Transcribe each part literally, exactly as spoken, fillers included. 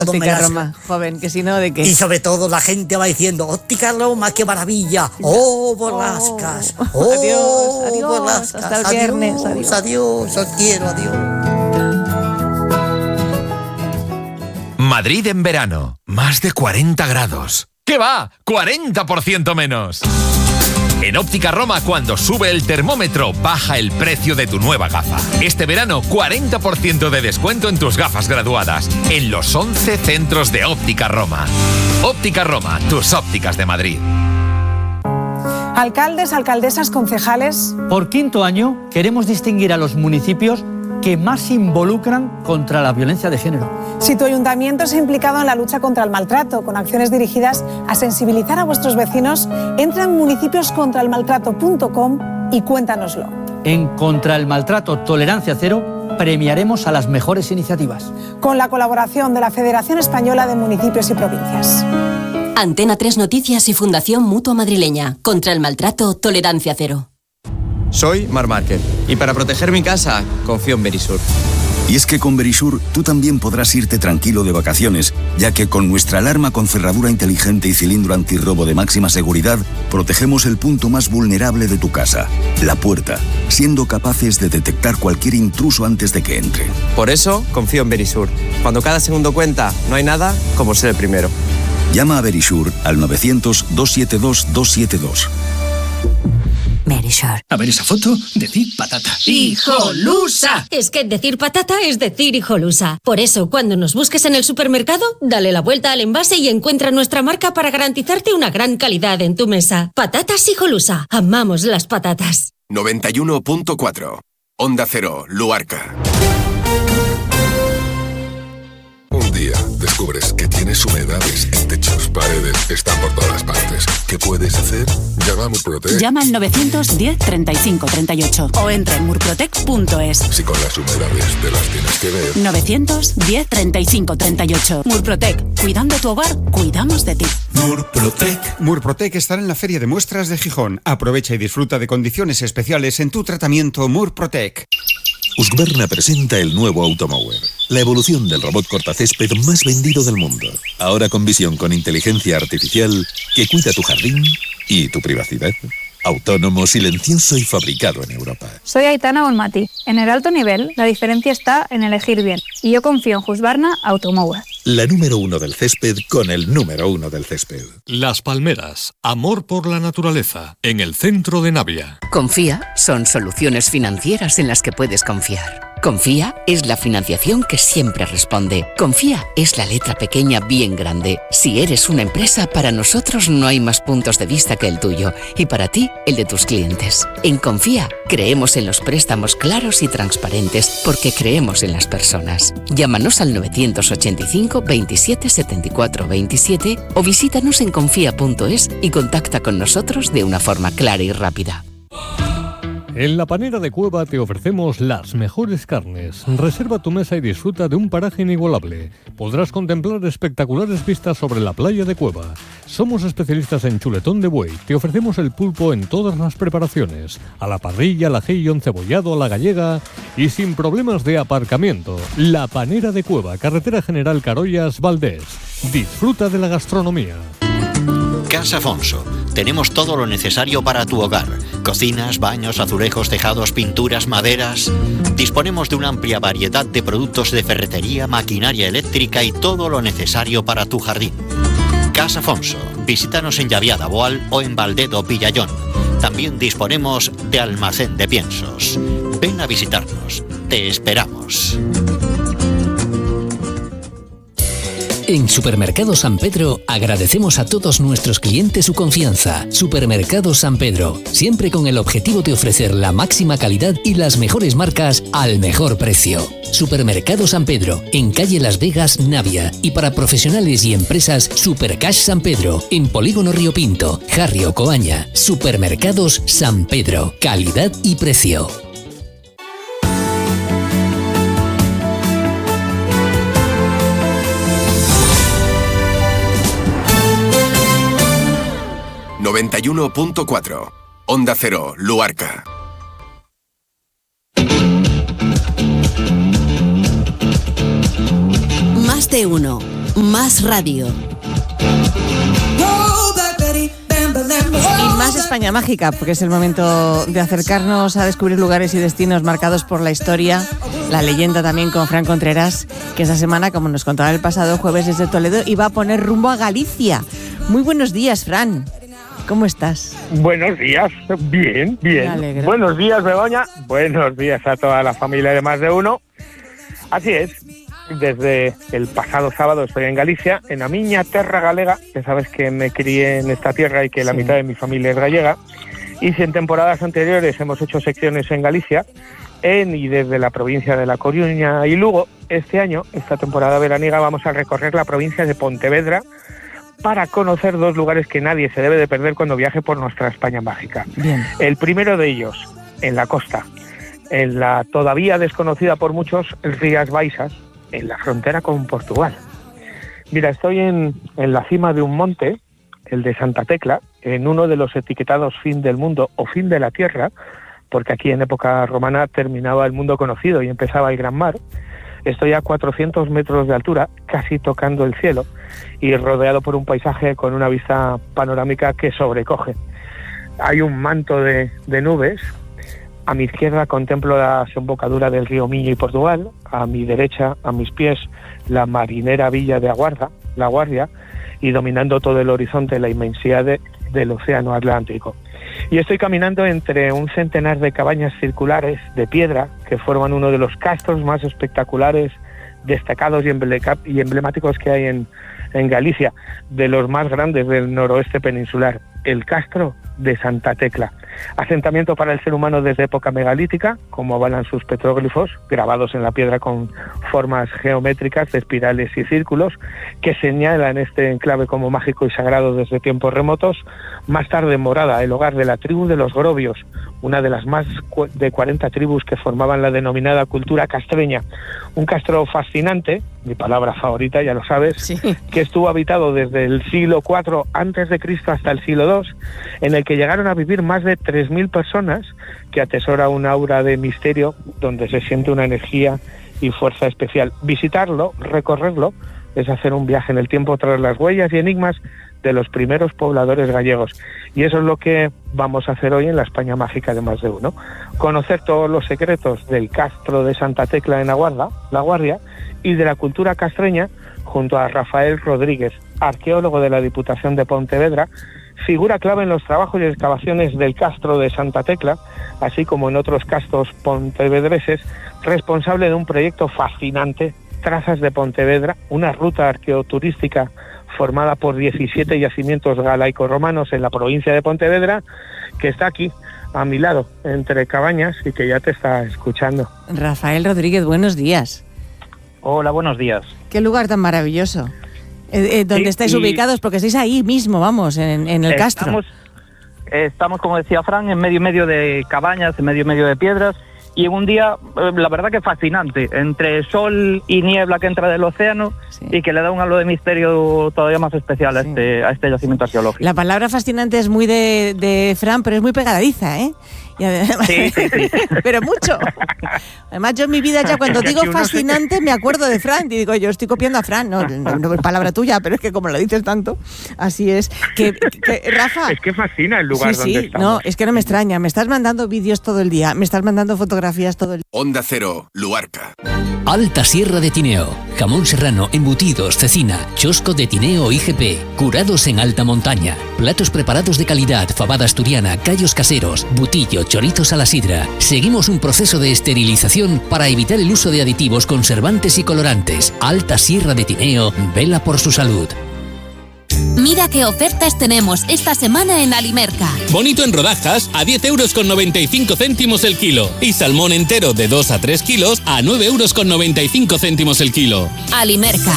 Óptica Roma, joven, que si no, ¿de qué? Y sobre todo la gente va diciendo, Óptica Roma, qué maravilla. Oh, Borrascas. Oh, oh adiós, adiós, Borrascas. hasta el viernes. Adiós, adiós, adiós, os quiero, adiós. Madrid en verano, más de cuarenta grados. ¿Qué va? ¡cuarenta por ciento menos! En Óptica Roma, cuando sube el termómetro, baja el precio de tu nueva gafa. Este verano, cuarenta por ciento de descuento en tus gafas graduadas, en los once centros de Óptica Roma. Óptica Roma, tus ópticas de Madrid. Alcaldes, alcaldesas, concejales. Por quinto año, queremos distinguir a los municipios que más se involucran contra la violencia de género. Si tu ayuntamiento se ha implicado en la lucha contra el maltrato, con acciones dirigidas a sensibilizar a vuestros vecinos, entra en municipios contra el maltrato punto com y cuéntanoslo. En Contra el Maltrato Tolerancia Cero premiaremos a las mejores iniciativas. Con la colaboración de la Federación Española de Municipios y Provincias. Antena tres Noticias y Fundación Mutua Madrileña. Contra el Maltrato Tolerancia Cero. Soy Mar Márquez y para proteger mi casa confío en Verisur. Y es que con Verisur tú también podrás irte tranquilo de vacaciones, ya que con nuestra alarma con cerradura inteligente y cilindro antirrobo de máxima seguridad, protegemos el punto más vulnerable de tu casa, la puerta, siendo capaces de detectar cualquier intruso antes de que entre. Por eso confío en Verisur. Cuando cada segundo cuenta, no hay nada como ser el primero. Llama a Verisur al novecientos, doscientos setenta y dos, doscientos setenta y dos. Verisur. A ver esa foto, decir patata. ¡Hijolusa! Es que decir patata es decir hijolusa. Por eso, cuando nos busques en el supermercado, dale la vuelta al envase y encuentra nuestra marca para garantizarte una gran calidad en tu mesa. Patatas Hijolusa. Amamos las patatas. noventa y uno punto cuatro. Onda Cero, Luarca. Un día descubres que tienes humedades en techos, paredes, están por todas partes. ¿Qué puedes hacer? Llama a Murprotec. Llama al novecientos diez, treinta y cinco, treinta y ocho o entra en murprotec punto es. Si con las humedades te las tienes que ver. novecientos diez, treinta y cinco, treinta y ocho. Murprotec. Cuidando tu hogar, cuidamos de ti. Murprotec. Murprotec estará en la Feria de Muestras de Gijón. Aprovecha y disfruta de condiciones especiales en tu tratamiento Murprotec. Husqvarna presenta el nuevo Automower, la evolución del robot cortacésped más vendido del mundo. Ahora con visión con inteligencia artificial que cuida tu jardín y tu privacidad. Autónomo, silencioso y fabricado en Europa. Soy Aitana Bonmati. En el alto nivel, la diferencia está en elegir bien. Y yo confío en Husqvarna Automower. La número uno del césped con el número uno del césped. Las Palmeras. Amor por la naturaleza. En el centro de Navia. Confía son soluciones financieras en las que puedes confiar. Confía es la financiación que siempre responde. Confía es la letra pequeña bien grande. Si eres una empresa, para nosotros no hay más puntos de vista que el tuyo. Y para ti, el de tus clientes. En Confía, creemos en los préstamos claros y transparentes porque creemos en las personas. Llámanos al novecientos ochenta y cinco, veintisiete, setenta y cuatro, veintisiete o visítanos en confía punto es y contacta con nosotros de una forma clara y rápida. En La Panera de Cueva te ofrecemos las mejores carnes. Reserva tu mesa y disfruta de un paraje inigualable. Podrás contemplar espectaculares vistas sobre la playa de Cueva. Somos especialistas en chuletón de buey. Te ofrecemos el pulpo en todas las preparaciones. A la parrilla, al ajillo, encebollado, a la gallega y sin problemas de aparcamiento. La Panera de Cueva, carretera General Carollas, Valdés. Disfruta de la gastronomía. Casa Afonso. Tenemos todo lo necesario para tu hogar. Cocinas, baños, azulejos, tejados, pinturas, maderas. Disponemos de una amplia variedad de productos de ferretería, maquinaria eléctrica y todo lo necesario para tu jardín. Casa Afonso. Visítanos en Llaviada, Boal o en Valdedo, Villayón. También disponemos de almacén de piensos. Ven a visitarnos. Te esperamos. En Supermercado San Pedro agradecemos a todos nuestros clientes su confianza. Supermercado San Pedro, siempre con el objetivo de ofrecer la máxima calidad y las mejores marcas al mejor precio. Supermercado San Pedro, en calle Las Vegas, Navia. Y para profesionales y empresas, Supercash San Pedro, en Polígono Río Pinto, Jarrio, Coaña. Supermercados San Pedro, calidad y precio. noventa y uno punto cuatro. Onda Cero, Luarca. Más de uno. Más radio. Y más España Mágica, porque es el momento de acercarnos a descubrir lugares y destinos marcados por la historia, la leyenda también con Fran Contreras, que esta semana, como nos contaba el pasado jueves desde Toledo, iba a poner rumbo a Galicia. Muy buenos días, Fran. ¿Cómo estás? Buenos días, bien, bien. Buenos días, Begoña. Buenos días a toda la familia de Más de Uno. Así es, desde el pasado sábado estoy en Galicia, en a miña terra galega, que sabes que me crié en esta tierra y que la sí. mitad de mi familia es gallega. Y si en temporadas anteriores hemos hecho secciones en Galicia, en y desde la provincia de La Coruña y Lugo, este año, esta temporada veraniega, vamos a recorrer la provincia de Pontevedra para conocer dos lugares que nadie se debe de perder cuando viaje por nuestra España Mágica. Bien. El primero de ellos, en la costa, en la todavía desconocida por muchos Rías Baixas, en la frontera con Portugal. Mira, estoy en, en la cima de un monte, el de Santa Tecla, en uno de los etiquetados fin del mundo o fin de la tierra, porque aquí en época romana terminaba el mundo conocido y empezaba el gran mar. Estoy a cuatrocientos metros de altura, casi tocando el cielo, y rodeado por un paisaje con una vista panorámica que sobrecoge. Hay un manto de, de nubes. A mi izquierda contemplo la desembocadura del río Miño y Portugal. A mi derecha, a mis pies, la marinera villa de Aguarda, La Guardia, y dominando todo el horizonte la inmensidad de, del océano Atlántico. Y estoy caminando entre un centenar de cabañas circulares de piedra que forman uno de los castros más espectaculares, destacados y emblemáticos que hay en, en Galicia, de los más grandes del noroeste peninsular, el Castro de Santa Tecla. Asentamiento para el ser humano desde época megalítica, como avalan sus petróglifos, grabados en la piedra con formas geométricas de espirales y círculos, que señalan este enclave como mágico y sagrado desde tiempos remotos. Más tarde morada, el hogar de la tribu de los Grobios, una de las más de cuarenta tribus que formaban la denominada cultura castreña. Un castro fascinante, mi palabra favorita, ya lo sabes, sí. que estuvo habitado desde el siglo cuatro antes de Cristo hasta el siglo dos, en el que llegaron a vivir más de tres mil personas, que atesora un aura de misterio donde se siente una energía y fuerza especial. Visitarlo, recorrerlo, es hacer un viaje en el tiempo tras las huellas y enigmas de los primeros pobladores gallegos. Y eso es lo que vamos a hacer hoy en la España Mágica de Más de Uno. Conocer todos los secretos del Castro de Santa Tecla en Aguarda, La Guardia, y de la cultura castreña, junto a Rafael Rodríguez, arqueólogo de la Diputación de Pontevedra, figura clave en los trabajos y excavaciones del Castro de Santa Tecla, así como en otros castros pontevedreses, responsable de un proyecto fascinante, Trazas de Pontevedra, una ruta arqueoturística formada por diecisiete yacimientos galaico-romanos en la provincia de Pontevedra, que está aquí, a mi lado, entre cabañas, y que ya te está escuchando. Rafael Rodríguez, buenos días. Hola, buenos días. Qué lugar tan maravilloso. Eh, eh, ¿Dónde sí, estáis y... ubicados? Porque estáis ahí mismo, vamos, en, en el estamos, Castro. Estamos, como decía Fran, en medio y medio de cabañas, en medio y medio de piedras, y en un día, la verdad que fascinante, entre sol y niebla que entra del océano, sí. y que le da un halo de misterio todavía más especial a, sí. este, a este yacimiento arqueológico. La palabra fascinante es muy de, de Fran, pero es muy pegadiza, ¿eh? Y además, sí, sí, sí. pero mucho. Además, yo en mi vida ya cuando digo fascinante me acuerdo de Fran y digo, yo estoy copiando a Fran, no, no, no es palabra tuya, pero es que como lo dices tanto, así es. Que, que Rafa, es que fascina el lugar sí, donde sí, estamos. No, es que no me extraña, me estás mandando vídeos todo el día, me estás mandando fotografías todo el día. Onda Cero, Luarca. Alta Sierra de Tineo. Jamón serrano, embutidos, cecina, chosco de Tineo I G P, curados en alta montaña, platos preparados de calidad, fabada asturiana, callos caseros, butillo, chorizos a la sidra. Seguimos un proceso de esterilización para evitar el uso de aditivos, conservantes y colorantes. Alta Sierra de Tineo vela por su salud. Mira qué ofertas tenemos esta semana en Alimerca. Bonito en rodajas a diez euros con noventa y cinco céntimos el kilo. Y salmón entero de dos a tres kilos a nueve euros con noventa y cinco céntimos el kilo. Alimerca.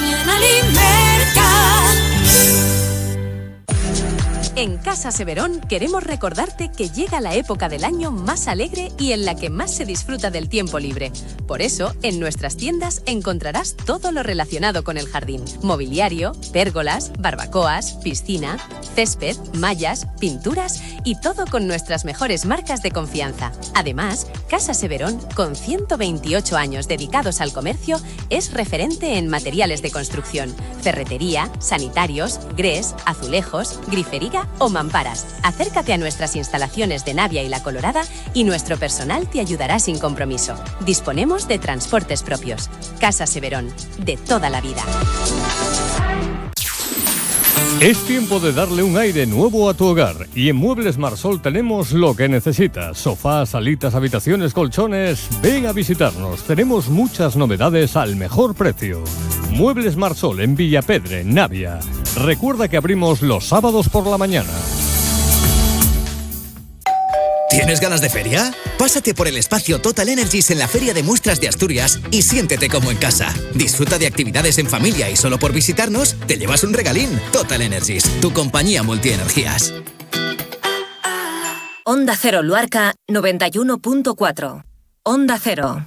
En Casa Severón queremos recordarte que llega la época del año más alegre y en la que más se disfruta del tiempo libre. Por eso, en nuestras tiendas encontrarás todo lo relacionado con el jardín. Mobiliario, pérgolas, barbacoas, piscina, césped, mallas, pinturas y todo con nuestras mejores marcas de confianza. Además, Casa Severón, con ciento veintiocho años dedicados al comercio, es referente en materiales de construcción, ferretería, sanitarios, grés, azulejos, grifería o mamparas. Acércate a nuestras instalaciones de Navia y La Colorada y nuestro personal te ayudará sin compromiso. Disponemos de transportes propios. Casa Severón, de toda la vida. Es tiempo de darle un aire nuevo a tu hogar y en Muebles Marsol tenemos lo que necesitas. Sofás, salitas, habitaciones, colchones. Ven a visitarnos. Tenemos muchas novedades al mejor precio. Muebles Marsol en Villapedre, Navia. Recuerda que abrimos los sábados por la mañana. ¿Tienes ganas de feria? Pásate por el espacio Total Energies en la Feria de Muestras de Asturias y siéntete como en casa. Disfruta de actividades en familia y solo por visitarnos te llevas un regalín. Total Energies, tu compañía multienergías. Onda Cero Luarca noventa y uno punto cuatro. Onda Cero.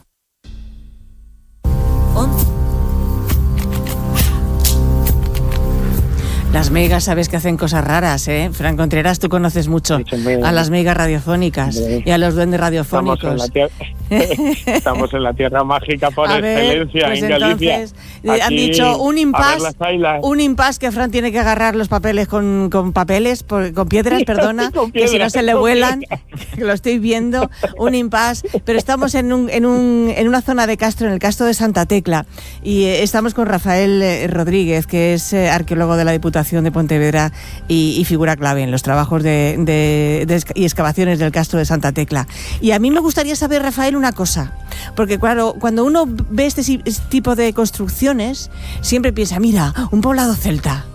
Las megas, sabes que hacen cosas raras, ¿eh? Fran Contreras, tú conoces mucho a las megas radiofónicas y a los duendes radiofónicos. Estamos en la tierra, estamos en la tierra mágica por a excelencia, ver, pues en Galicia. Entonces, han dicho un impasse, un impasse que Fran tiene que agarrar los papeles con, con papeles, por, con piedras, perdona, con piedras, que si no se le vuelan, que lo estoy viendo, un impasse, pero estamos en, un, en, un, en una zona de Castro, en el Castro de Santa Tecla, y eh, estamos con Rafael eh, Rodríguez, que es eh, arqueólogo de la Diputación de Pontevedra y, y figura clave en los trabajos de, de, de y excavaciones del Castro de Santa Tecla. Y a mí me gustaría saber, Rafael, una cosa, porque claro, cuando uno ve este, este tipo de construcciones, siempre piensa, mira, un poblado celta.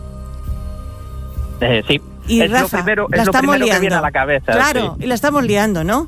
Eh, sí, y es Rafa, lo primero, la es lo estamos primero liando. que viene a la cabeza. Claro, sí. Y la estamos liando, ¿no?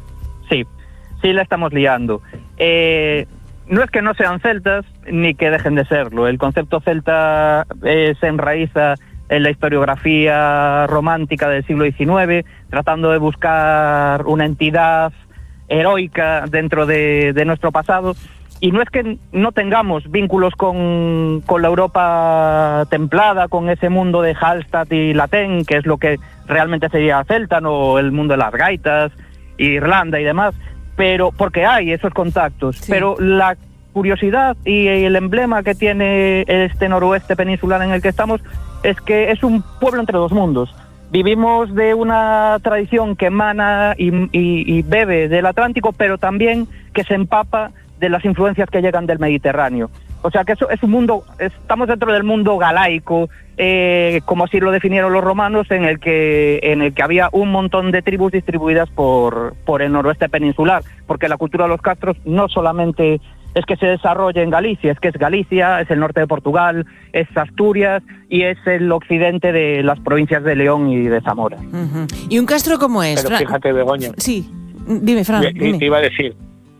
Sí, sí la estamos liando. Eh... No es que no sean celtas, ni que dejen de serlo. El concepto celta eh, se enraiza en la historiografía romántica del siglo diecinueve, tratando de buscar una entidad heroica dentro de, de nuestro pasado. Y no es que no tengamos vínculos con, con la Europa templada, con ese mundo de Hallstatt y Latén, que es lo que realmente sería celta, no el mundo de las gaitas, Irlanda y demás, pero porque hay esos contactos, sí. Pero la curiosidad y el emblema que tiene este noroeste peninsular en el que estamos es que es un pueblo entre dos mundos. Vivimos de una tradición que emana y, y, y bebe del Atlántico, pero también que se empapa de las influencias que llegan del Mediterráneo. O sea que eso es un mundo, estamos dentro del mundo galaico, eh, como así lo definieron los romanos, en el que en el que había un montón de tribus distribuidas por, por el noroeste peninsular, porque la cultura de los castros no solamente es que se desarrolla en Galicia, es que es Galicia, es el norte de Portugal, es Asturias y es el occidente de las provincias de León y de Zamora. Uh-huh. ¿Y un castro cómo es? Pero Fran? fíjate, Begoña. Sí, dime, Fran. Dime. Te iba a decir,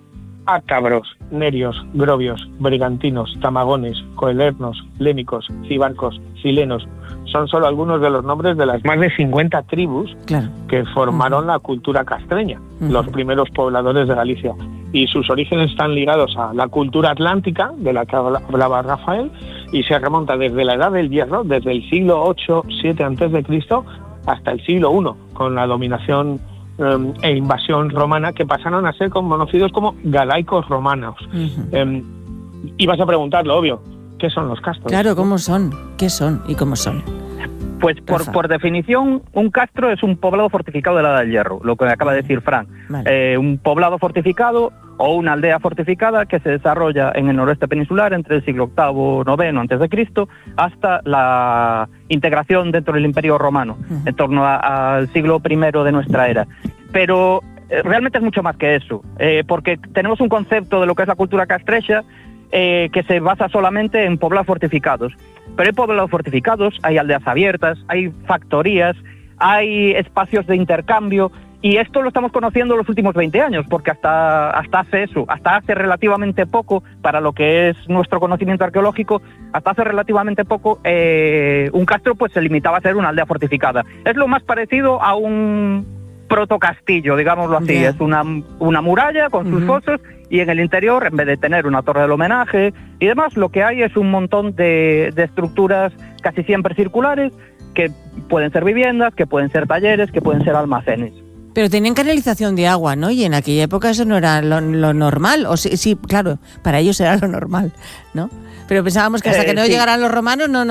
ácabros, nerios, grovios, brigantinos, tamagones, coelernos, lémicos, cibarcos, silenos, son solo algunos de los nombres de las más de cincuenta tribus claro. que formaron uh-huh. la cultura castreña, uh-huh. los primeros pobladores de Galicia. Y sus orígenes están ligados a la cultura atlántica, de la que hablaba Rafael, y se remonta desde la Edad del Hierro, desde el siglo ocho siete antes de Cristo hasta el siglo primero, con la dominación um, e invasión romana, que pasaron a ser conocidos como galaicos romanos. Uh-huh. Um, y vas a preguntarlo, obvio, ¿qué son los castros? Claro, ¿cómo son? ¿Qué son y cómo son? Pues por, por definición, un castro es un poblado fortificado de la Edad del Hierro, lo que acaba de decir Fran. Vale. Eh, un poblado fortificado o una aldea fortificada que se desarrolla en el noroeste peninsular entre el siglo octavo, noveno antes de Cristo hasta la integración dentro del Imperio Romano, uh-huh. en torno al siglo primero de nuestra era. Pero eh, realmente es mucho más que eso, eh, porque tenemos un concepto de lo que es la cultura castrecha eh, que se basa solamente en poblados fortificados. Pero hay poblados fortificados, hay aldeas abiertas, hay factorías, hay espacios de intercambio, y esto lo estamos conociendo en los últimos veinte años, porque hasta, hasta hace eso, hasta hace relativamente poco, para lo que es nuestro conocimiento arqueológico, hasta hace relativamente poco, eh, un castro pues se limitaba a ser una aldea fortificada. Es lo más parecido a un protocastillo, digámoslo así, yeah. es una, una muralla con sus uh-huh. fosos, y en el interior, en vez de tener una torre del homenaje y demás, lo que hay es un montón de, de estructuras casi siempre circulares, que pueden ser viviendas, que pueden ser talleres, que pueden ser almacenes. Pero tenían canalización de agua, ¿no? Y en aquella época eso no era lo, lo normal. O sí, sí, claro, para ellos era lo normal, ¿no? Pero pensábamos que hasta Eh, que no sí. llegaran los romanos no